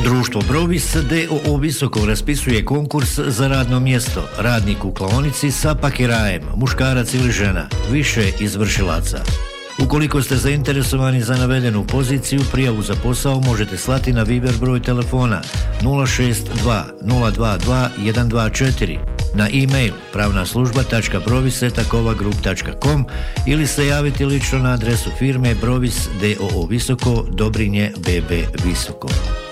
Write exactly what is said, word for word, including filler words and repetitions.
Društvo Brovis D O O Visoko raspisuje konkurs za radno mjesto, radnik u klaonici sa pakirajem, muškarac ili žena, više izvršilaca. Ukoliko ste zainteresovani za navedenu poziciju, prijavu za posao možete slati na Viber broj telefona nula šest dva nula dva dva jedan dva četiri, na e-mail pravna služba tačka brovis at akova grup tačka com ili se javiti lično na adresu firme Brovis D O O Visoko, Dobrinje B B Visoko.